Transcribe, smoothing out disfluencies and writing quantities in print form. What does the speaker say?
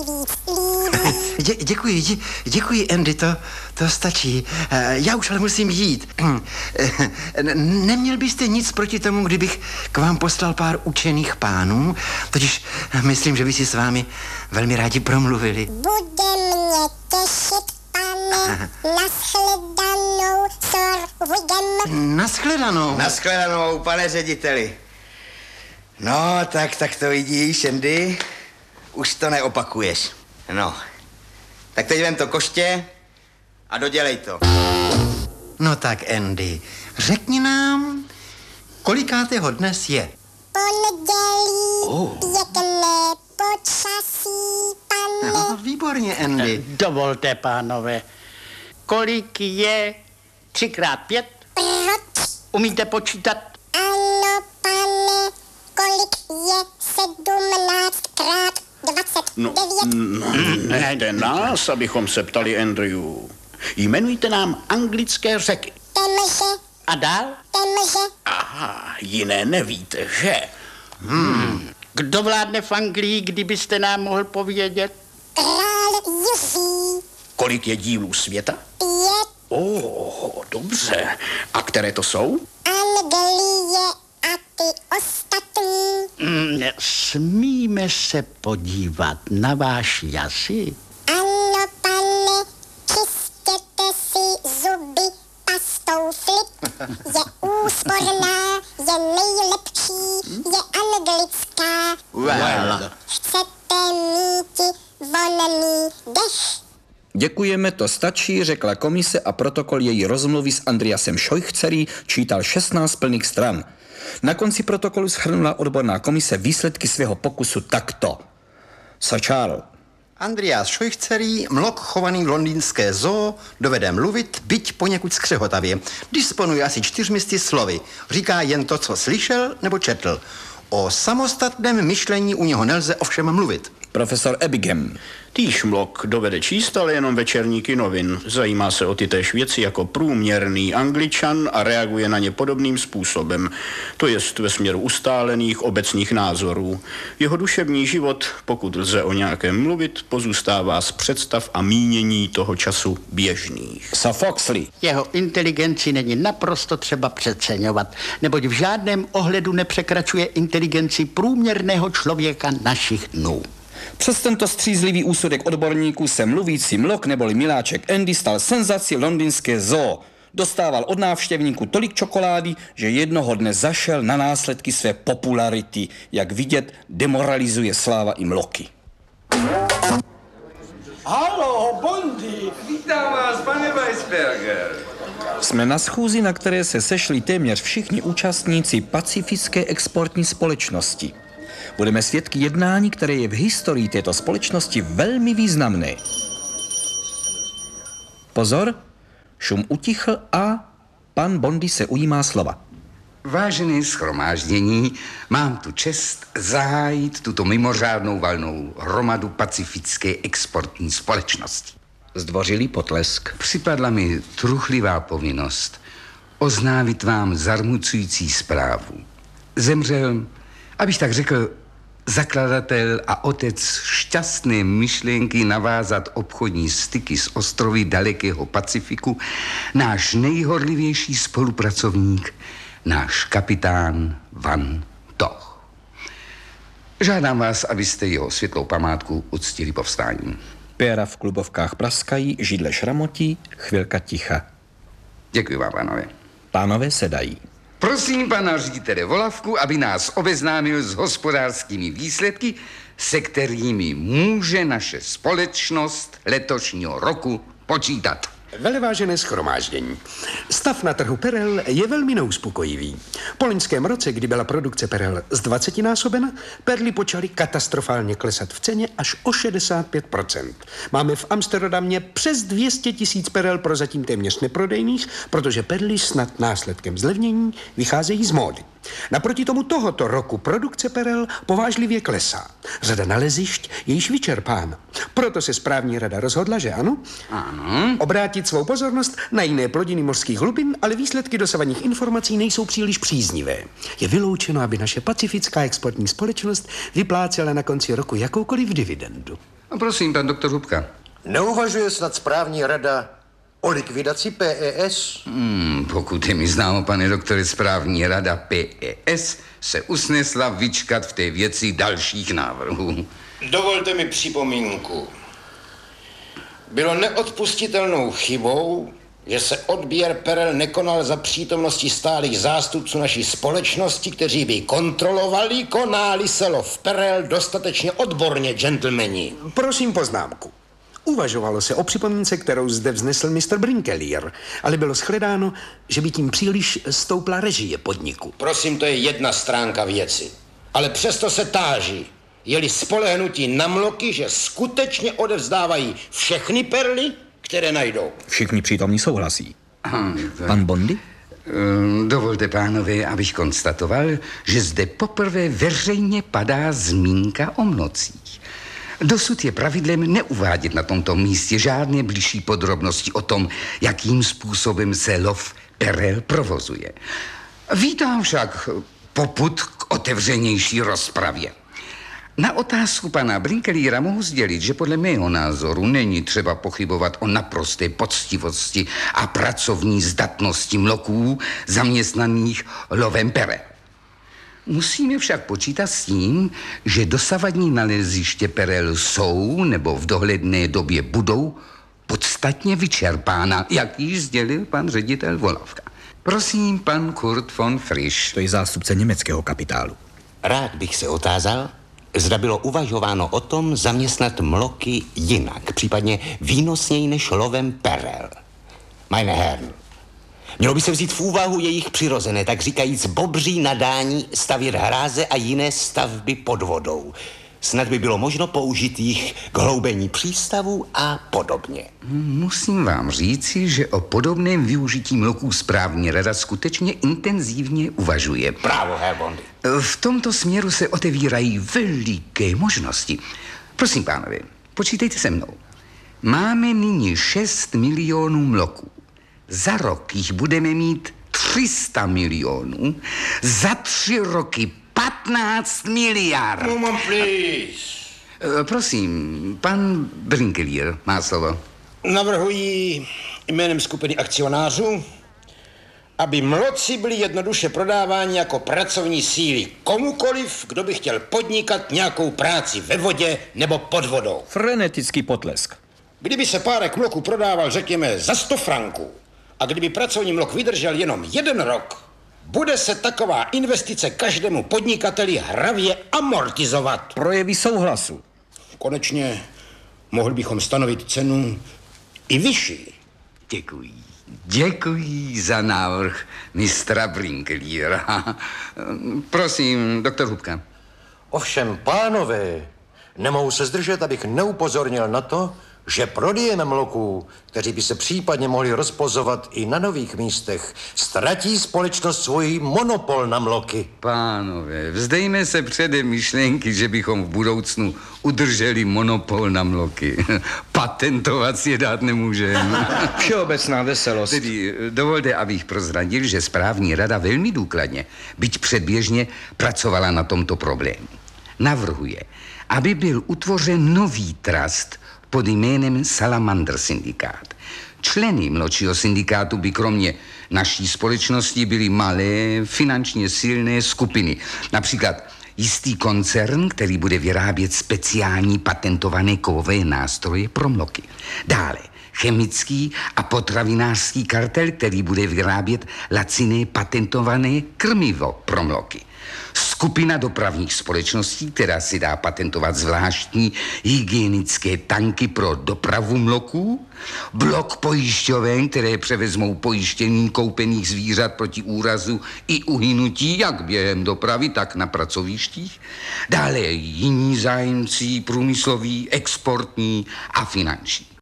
Děkuji, Andy, to stačí. Já už ale musím jít. Neměl byste nic proti tomu, kdybych k vám poslal pár učených pánů? Totiž myslím, že by si s vámi velmi rádi promluvili. Bude mě těšit, pane. Nashledanou, sir Wiggum. Nashledanou, pane řediteli. No, tak to vidíš, Andy. Už to neopakuješ. No, tak teď vem to koště a dodělej to. No tak, Andy, řekni nám, kolikátého dnes je? Pondělí, pěkné počasí, pane. No, výborně, Andy. Dovolte, pánové, kolik je 3x5? Proč? Umíte počítat? Ano, pane, kolik je 17x29? Nechte nás, abychom se ptali Andrew. Jmenujte nám anglické řeky. Temže, A dál? temže, Aha, jiné nevíte, že? Kdo vládne v Anglii, kdybyste nám mohl povědět? král Jiří, Kolik je dílů světa? 5, Dobře. A které to jsou? Anglie a ty ostatní. Smíme se podívat na váš jazyk? Ano, pane, čistěte si zuby pastou Flip. Je úsporná, je nejlepší, je anglická. Well. Chcete míti vonný dešť? Děkujeme, to stačí, řekla komise a protokol její rozmluvy s Andreasem Scheuchzerem čítal 16 plných stran. Na konci protokolu shrnula odborná komise výsledky svého pokusu takto. Sir Charles. Andreas Scheuchzer, mlok chovaný v londýnské zoo, dovede mluvit, byť poněkud skřehotavě. Disponuje asi 400 slovy. Říká jen to, co slyšel nebo četl. O samostatném myšlení u něho nelze ovšem mluvit. Profesor Ebbingham. Týž mlok dovede číst, ale jenom večerníky novin. Zajímá se o tytéž věci jako průměrný Angličan a reaguje na ně podobným způsobem. To jest ve směru ustálených obecných názorů. Jeho duševní život, pokud lze o nějakém mluvit, pozůstává z představ a mínění toho času běžných. Sir Foxley. Jeho inteligenci není naprosto třeba přeceňovat, neboť v žádném ohledu nepřekračuje inteligenci průměrného člověka našich dnů. Přes tento střízlivý úsudek odborníků se mluvící mlok neboli miláček Andy stal senzací londýnské zoo. Dostával od návštěvníků tolik čokolády, že jednoho dne zašel na následky své popularity. Jak vidět, demoralizuje sláva i mloky. Haló, Bondy! Vítám vás, pane Weisberger. Jsme na schůzi, na které se sešli téměř všichni účastníci Pacifické exportní společnosti. Budeme svědky jednání, které je v historii této společnosti velmi významné. Pozor, šum utichl a pan Bondy se ujímá slova. Vážené shromáždění, mám tu čest zahájit tuto mimořádnou valnou hromadu Pacifické exportní společnosti. Zdvořilý potlesk. Připadla mi truchlivá povinnost oznámit vám zarmucující zprávu. Zemřel, abych tak řekl, zakladatel a otec šťastné myšlenky navázat obchodní styky s ostrovy dalekého Pacifiku, náš nejhorlivější spolupracovník, náš kapitán Van Toch. Žádám vás, abyste jeho světlou památku uctili povstáním. Péra v klubovkách praskají, židle šramotí, chvilka ticha. Děkuji vám, pánové. Pánové sedají. Prosím pana ředitele Volavku, aby nás obeznámil s hospodářskými výsledky, se kterými může naše společnost letošního roku počítat. Velevážené shromáždění. Stav na trhu perel je velmi neuspokojivý. Po loňském roce, kdy byla produkce perel z 20násobena, perly počaly katastrofálně klesat v ceně až o 65%. Máme v Amsterdamě přes 200 000 perel prozatím téměř neprodejných, protože perly snad následkem zlevnění vycházejí z módy. Naproti tomu tohoto roku produkce perel povážlivě klesá. Řada nalezišť je již vyčerpána. Proto se správní rada rozhodla, že ano, obrátit svou pozornost na jiné plodiny mořských hlubin, ale výsledky dosavadních informací nejsou příliš příznivé. Je vyloučeno, aby naše Pacifická exportní společnost vyplácela na konci roku jakoukoliv dividendu. A prosím, pan doktor Hubka. Neuvažuje snad správní rada o likvidaci PES? Pokud je mi známo, pane doktore, správní rada PES se usnesla vyčkat v té věci dalších návrhů. Dovolte mi připomínku. Bylo neodpustitelnou chybou, že se odběr perel nekonal za přítomnosti stálých zástupců naší společnosti, kteří by kontrolovali, konáli se lov perel dostatečně odborně, gentlemani. Prosím poznámku. Uvažovalo se o připomínce, kterou zde vznesl Mr. Brinkelier, ale bylo shledáno, že by tím příliš stoupla režie podniku. Prosím, to je jedna stránka věci. Ale přesto se táží, je-li spolehnutí na mloky, že skutečně odevzdávají všechny perly, které najdou. Všichni přítomní souhlasí. Pan Bondy? Dovolte, pánové, abych konstatoval, že zde poprvé veřejně padá zmínka o mlocích. Dosud je pravidlem neuvádět na tomto místě žádné bližší podrobnosti o tom, jakým způsobem se lov perel provozuje. Vítám však popud k otevřenější rozpravě. Na otázku pana Brinkeliera mohu sdělit, že podle mého názoru není třeba pochybovat o naprosté poctivosti a pracovní zdatnosti mloků zaměstnaných lovem perel. Musíme však počítat s tím, že dosavadní naleziště perel jsou nebo v dohledné době budou podstatně vyčerpána, jak již sdělil pan ředitel Volavka. Prosím, pan Kurt von Frisch. To je zástupce německého kapitálu. Rád bych se otázal, zda bylo uvažováno o tom zaměstnat mloky jinak, případně výnosněji než lovem perel. Meine Herren, mělo by se vzít v úvahu jejich přirozené, tak říkajíc bobří nadání stavět hráze a jiné stavby pod vodou. Snad by bylo možno použít jich k hloubení přístavů a podobně. Musím vám říci, že o podobném využití mloků správní rada skutečně intenzivně uvažuje. Bravo, Herr Bondy. V tomto směru se otevírají veliké možnosti. Prosím, pánové, počítejte se mnou. Máme nyní 6 milionů mloků. Za rok jich budeme mít 300 milionů. Za 3 roky 15 miliard. Moment, please. Prosím, pan Brinkelier má slovo. Navrhuji jménem skupiny akcionářů, aby mloci byli jednoduše prodáváni jako pracovní síly komukoliv, kdo by chtěl podnikat nějakou práci ve vodě nebo pod vodou. Frenetický potlesk. Kdyby se párek mloků prodával, řekněme, za 100 franků a kdyby pracovní mlok vydržel jenom 1 rok, bude se taková investice každému podnikateli hravě amortizovat. Projevy souhlasu. Konečně mohli bychom stanovit cenu i vyšší. Děkuji. Děkuji za návrh mistra Brinkeliera. Prosím, doktor Hubka. Ovšem, pánové, nemohu se zdržet, abych neupozornil na to, že prodejem mloků, kteří by se případně mohli rozpozovat i na nových místech, ztratí společnost svůj monopol na mloky. Pánové, vzdejme se předem myšlenky, že bychom v budoucnu udrželi monopol na mloky. Patentovat si je dát nemůžeme. Všeobecná veselost. Tedy dovolte, abych prozradil, že správní rada velmi důkladně, byť předběžně, pracovala na tomto problému. Navrhuje, aby byl utvořen nový trust pod jménem Salamander syndikát. Členy mlčího syndikátu by kromě naší společnosti byly malé, finančně silné skupiny. Například jistý koncern, který bude vyrábět speciální patentované kovové nástroje pro mloky. Dále chemický a potravinářský kartel, který bude vyrábět laciné patentované krmivo pro mloky. Skupina dopravních společností, která si dá patentovat zvláštní hygienické tanky pro dopravu mloků, blok pojišťoven, které převezmou pojištění koupených zvířat proti úrazu i uhynutí, jak během dopravy, tak na pracovištích, dále jiní zájemci průmysloví, exportní a finanční.